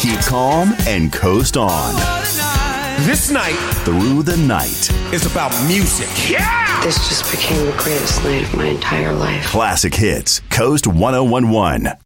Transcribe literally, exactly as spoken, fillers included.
Keep calm and coast on. This night, Through the Night, is about music. Yeah! This just became the greatest night of my entire life. Classic Hits, Coast one oh one one.